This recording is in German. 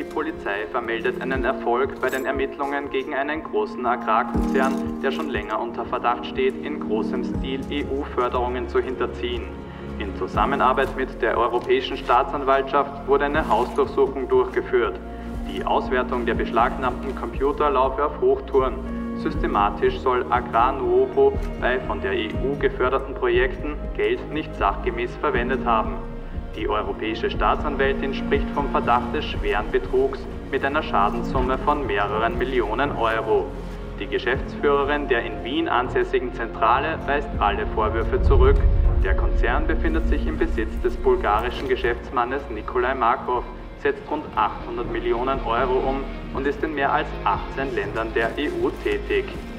Die Polizei vermeldet einen Erfolg bei den Ermittlungen gegen einen großen Agrarkonzern, der schon länger unter Verdacht steht, in großem Stil EU-Förderungen zu hinterziehen. In Zusammenarbeit mit der Europäischen Staatsanwaltschaft wurde eine Hausdurchsuchung durchgeführt. Die Auswertung der beschlagnahmten Computer laufe auf Hochtouren. Systematisch soll Agrar-Nuovo bei von der EU geförderten Projekten Geld nicht sachgemäß verwendet haben. Die europäische Staatsanwältin spricht vom Verdacht des schweren Betrugs mit einer Schadenssumme von mehreren Millionen Euro. Die Geschäftsführerin der in Wien ansässigen Zentrale weist alle Vorwürfe zurück. Der Konzern befindet sich im Besitz des bulgarischen Geschäftsmannes Nikolai Markov, setzt rund 800 Millionen Euro um und ist in mehr als 18 Ländern der EU tätig.